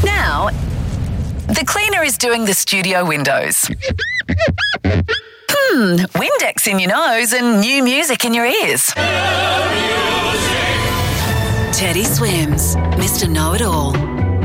Now, the cleaner is doing the studio windows. Windex in your nose and new music in your ears. Teddy Swims, Mr. Know-It-All.